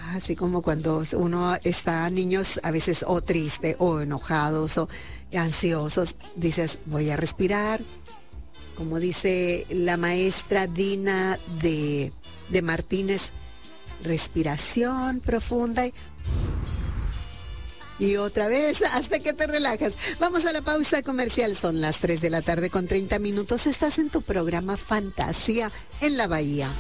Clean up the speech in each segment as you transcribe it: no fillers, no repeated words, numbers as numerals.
así como cuando uno está, niños a veces o triste o enojados o ansiosos, dices, voy a respirar, como dice la maestra Dina de Martínez, respiración profunda y otra vez hasta que te relajas. Vamos a la pausa comercial, son las 3 de la tarde con 30 minutos, estás en tu programa Fantasía en la Bahía.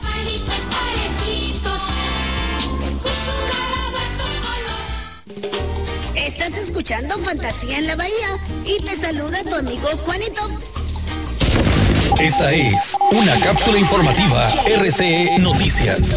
Estás escuchando Fantasía en la Bahía y te saluda tu amigo Juanito. Esta es una cápsula informativa RCE Noticias.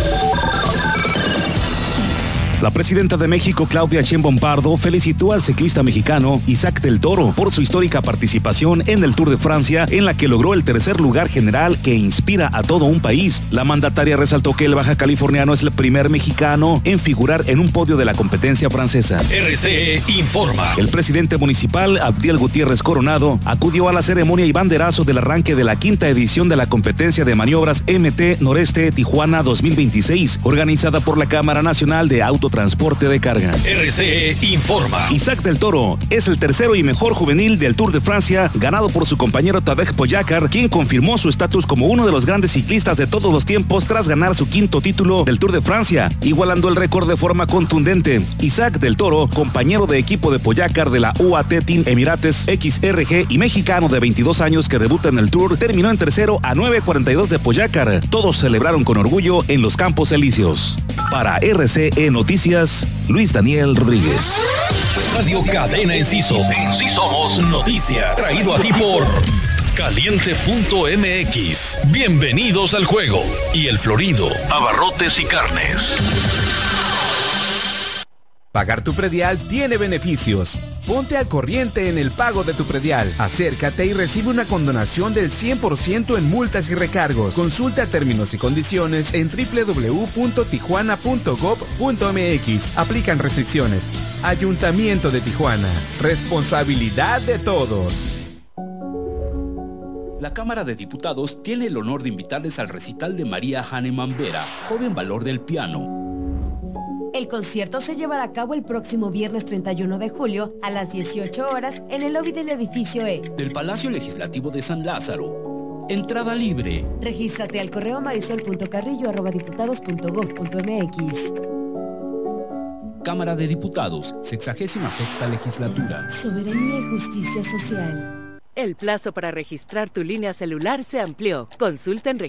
La presidenta de México, Claudia Sheinbaum Pardo, felicitó al ciclista mexicano Isaac del Toro por su histórica participación en el Tour de Francia, en la que logró el tercer lugar general que inspira a todo un país. La mandataria resaltó que el baja californiano es el primer mexicano en figurar en un podio de la competencia francesa. RCE informa. El presidente municipal, Abdiel Gutiérrez Coronado, acudió a la ceremonia y banderazo del arranque de la quinta edición de la competencia de maniobras MT Noreste Tijuana 2026, organizada por la Cámara Nacional de Autotransporte de Carga. RCE informa. Isaac del Toro es el tercero y mejor juvenil del Tour de Francia, ganado por su compañero Tadej Pogačar, quien confirmó su estatus como uno de los grandes ciclistas de todos los tiempos tras ganar su quinto título del Tour de Francia, igualando el récord de forma contundente. Isaac del Toro, compañero de equipo de Pogačar de la UAT Team Emirates XRG y mexicano de 22 años que debuta en el Tour, terminó en tercero a 9:42 de Pogačar. Todos celebraron con orgullo en los Campos Elíseos. Para RCE Noticias, Luis Daniel Rodríguez. Radio Cadena Enciso. En sí somos noticias. Traído a ti por Caliente.mx. Bienvenidos al juego. Y El Florido, abarrotes y carnes. Pagar tu predial tiene beneficios. Ponte al corriente en el pago de tu predial. Acércate y recibe una condonación del 100% en multas y recargos. Consulta términos y condiciones en www.tijuana.gov.mx. Aplican restricciones. Ayuntamiento de Tijuana. Responsabilidad de todos. La Cámara de Diputados tiene el honor de invitarles al recital de María Hahnemann Vera, joven valor del piano. El concierto se llevará a cabo el próximo viernes 31 de julio a las 18 horas en el lobby del edificio E del Palacio Legislativo de San Lázaro. Entrada libre. Regístrate al correo marisol.carrillo@diputados.gov.mx. Cámara de Diputados, 66ª Legislatura. Soberanía y justicia social. El plazo para registrar tu línea celular se amplió. Consulta en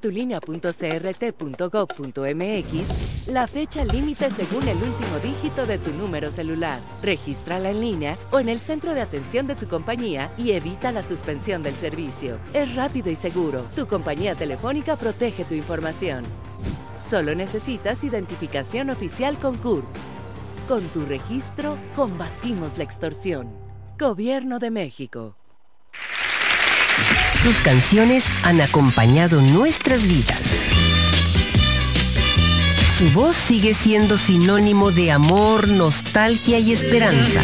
registratulinea.crt.gov.mx la fecha límite según el último dígito de tu número celular. Regístrala en línea o en el centro de atención de tu compañía y evita la suspensión del servicio. Es rápido y seguro. Tu compañía telefónica protege tu información. Solo necesitas identificación oficial con CURP. Con tu registro, combatimos la extorsión. Gobierno de México. Sus canciones han acompañado nuestras vidas. Su voz sigue siendo sinónimo de amor, nostalgia y esperanza.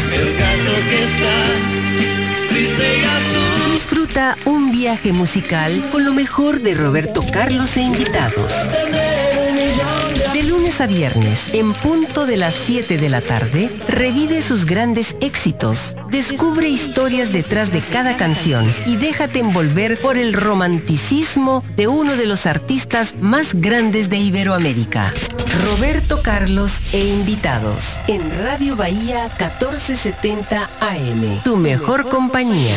Disfruta un viaje musical con lo mejor de Roberto Carlos e invitados. De lunes a viernes, en punto de las 7 de la tarde, revive sus grandes éxitos, descubre historias detrás de cada canción y déjate envolver por el romanticismo de uno de los artistas más grandes de Iberoamérica. Roberto Carlos e invitados, en Radio Bahía 1470 AM, tu mejor compañía.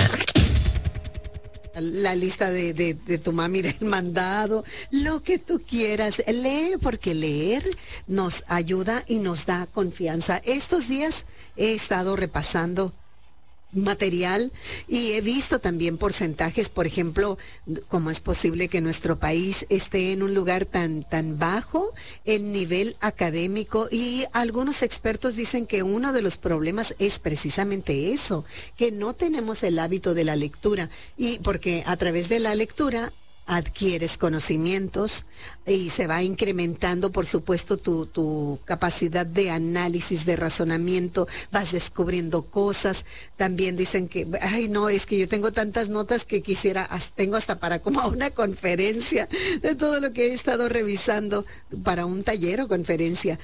La lista de tu mami del mandado, lo que tú quieras, lee, porque leer nos ayuda y nos da confianza. Estos días he estado repasando material y he visto también porcentajes, por ejemplo, cómo es posible que nuestro país esté en un lugar tan bajo en nivel académico, y algunos expertos dicen que uno de los problemas es precisamente eso, que no tenemos el hábito de la lectura, y porque a través de la lectura adquieres conocimientos y se va incrementando, por supuesto, tu capacidad de análisis, de razonamiento, vas descubriendo cosas. También dicen que, ay no, es que yo tengo tantas notas que tengo hasta para como una conferencia de todo lo que he estado revisando para un taller o conferencia.